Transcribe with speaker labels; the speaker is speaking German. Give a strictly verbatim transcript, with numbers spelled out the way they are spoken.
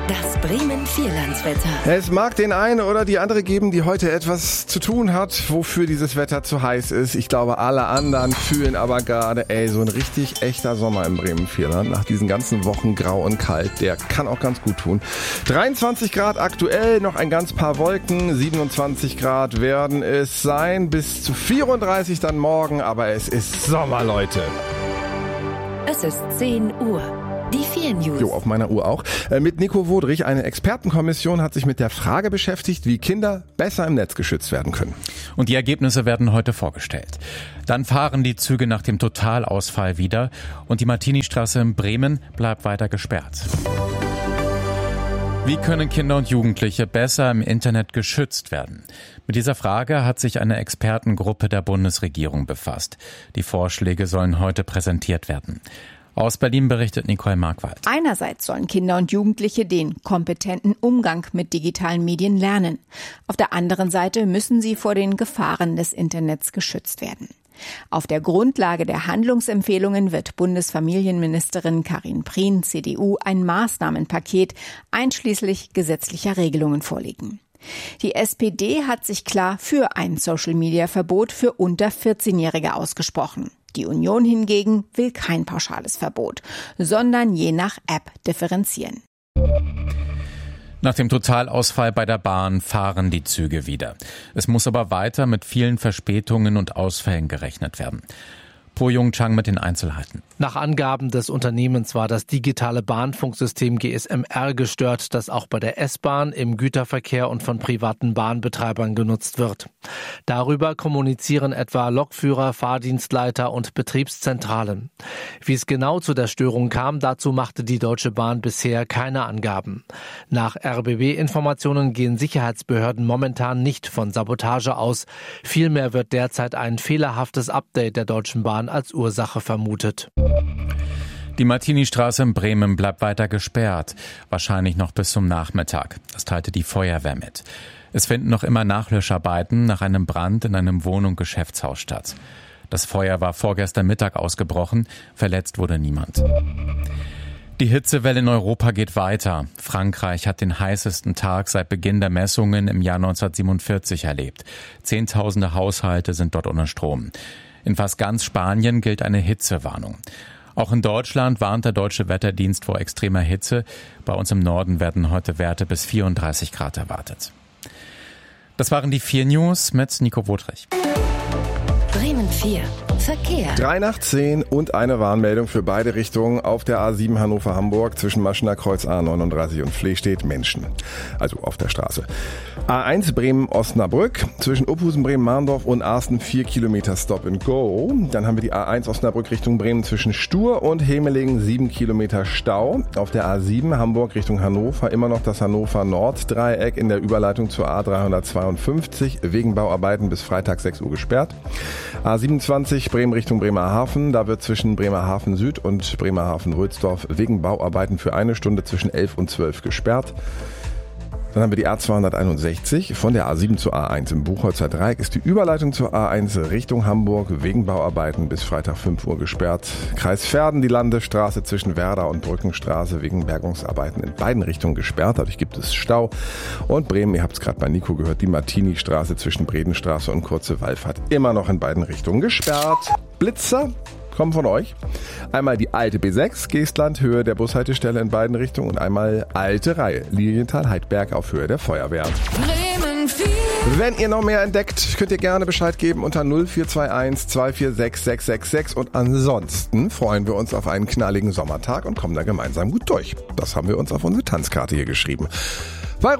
Speaker 1: Das Bremen-Vierlandswetter.
Speaker 2: Es mag den einen oder die andere geben, die heute etwas zu tun hat, wofür dieses Wetter zu heiß ist. Ich glaube, alle anderen fühlen aber gerade, ey, so ein richtig echter Sommer im Bremen-Vierland. Nach diesen ganzen Wochen grau und kalt, der kann auch ganz gut tun. dreiundzwanzig Grad aktuell, noch ein ganz paar Wolken. siebenundzwanzig Grad werden es sein, bis zu vierunddreißig dann morgen. Aber es ist Sommer, Leute.
Speaker 1: Es ist zehn Uhr. Die vier News.
Speaker 2: Jo, auf meiner Uhr auch. Äh, mit Nico Wodrich. Eine Expertenkommission hat sich mit der Frage beschäftigt, wie Kinder besser im Netz geschützt werden können.
Speaker 3: Und die Ergebnisse werden heute vorgestellt. Dann fahren die Züge nach dem Totalausfall wieder und die Martini-Straße in Bremen bleibt weiter gesperrt. Wie können Kinder und Jugendliche besser im Internet geschützt werden? Mit dieser Frage hat sich eine Expertengruppe der Bundesregierung befasst. Die Vorschläge sollen heute präsentiert werden. Aus Berlin berichtet Nicole Markwald.
Speaker 4: Einerseits sollen Kinder und Jugendliche den kompetenten Umgang mit digitalen Medien lernen. Auf der anderen Seite müssen sie vor den Gefahren des Internets geschützt werden. Auf der Grundlage der Handlungsempfehlungen wird Bundesfamilienministerin Karin Prien, C D U, ein Maßnahmenpaket einschließlich gesetzlicher Regelungen vorlegen. Die S P D hat sich klar für ein Social-Media-Verbot für unter vierzehnjährige ausgesprochen. Die Union hingegen will kein pauschales Verbot, sondern je nach App differenzieren.
Speaker 3: Nach dem Totalausfall bei der Bahn fahren die Züge wieder. Es muss aber weiter mit vielen Verspätungen und Ausfällen gerechnet werden. Po Jung Chang mit den Einzelheiten.
Speaker 5: Nach Angaben des Unternehmens war das digitale Bahnfunksystem G S M R gestört, das auch bei der S-Bahn, im Güterverkehr und von privaten Bahnbetreibern genutzt wird. Darüber kommunizieren etwa Lokführer, Fahrdienstleiter und Betriebszentralen. Wie es genau zu der Störung kam, dazu machte die Deutsche Bahn bisher keine Angaben. Nach R B B-Informationen gehen Sicherheitsbehörden momentan nicht von Sabotage aus. Vielmehr wird derzeit ein fehlerhaftes Update der Deutschen Bahn als Ursache vermutet.
Speaker 3: Die Martini-Straße in Bremen bleibt weiter gesperrt, wahrscheinlich noch bis zum Nachmittag. Das teilte die Feuerwehr mit. Es finden noch immer Nachlöscharbeiten nach einem Brand in einem Wohn- und Geschäftshaus statt. Das Feuer war vorgestern Mittag ausgebrochen, verletzt wurde niemand. Die Hitzewelle in Europa geht weiter. Frankreich hat den heißesten Tag seit Beginn der Messungen im Jahr neunzehnhundertsiebenundvierzig erlebt. Zehntausende Haushalte sind dort ohne Strom. In fast ganz Spanien gilt eine Hitzewarnung. Auch in Deutschland warnt der Deutsche Wetterdienst vor extremer Hitze. Bei uns im Norden werden heute Werte bis vierunddreißig Grad erwartet. Das waren die vier News mit Nico Wodrich.
Speaker 1: Bremen vier. Verkehr.
Speaker 2: Drei nach zehn und eine Warnmeldung für beide Richtungen auf der A sieben Hannover-Hamburg zwischen Maschener Kreuz A neununddreißig und Flehstedt Menschen. Also auf der Straße. A eins Bremen-Osnabrück zwischen Uphusen, Bremen-Mahndorf und Arsten vier Kilometer Stop and Go. Dann haben wir die A eins Osnabrück Richtung Bremen zwischen Stur und Hemelingen sieben Kilometer Stau. Auf der A sieben Hamburg Richtung Hannover immer noch das Hannover-Nord-Dreieck in der Überleitung zur A dreihundertzweiundfünfzig wegen Bauarbeiten bis Freitag sechs Uhr gesperrt. A siebenundzwanzig Bremen Richtung Bremerhaven, da wird zwischen Bremerhaven Süd und Bremerhaven-Rödsdorf wegen Bauarbeiten für eine Stunde zwischen elf und zwölf gesperrt. Dann haben wir die A zweihunderteinundsechzig von der A sieben zur A eins im Buchholzer Dreieck ist die Überleitung zur A eins Richtung Hamburg wegen Bauarbeiten bis Freitag fünf Uhr gesperrt. Kreis Verden, die Landesstraße zwischen Werder und Brückenstraße wegen Bergungsarbeiten in beiden Richtungen gesperrt. Dadurch gibt es Stau. Und Bremen, ihr habt es gerade bei Nico gehört, die Martini-Straße zwischen Bredenstraße und Kurze Wallfahrt immer noch in beiden Richtungen gesperrt. Blitzer kommen von euch. Einmal die alte B sechs, Geestland, Höhe der Bushaltestelle in beiden Richtungen und einmal alte Reihe, Lilienthal-Heidberg auf Höhe der Feuerwehr.
Speaker 1: Bremen vier.
Speaker 2: Wenn ihr noch mehr entdeckt, könnt ihr gerne Bescheid geben unter null vier zwei eins zwei vier sechs sechs sechs sechs und ansonsten freuen wir uns auf einen knalligen Sommertag und kommen da gemeinsam gut durch. Das haben wir uns auf unsere Tanzkarte hier geschrieben.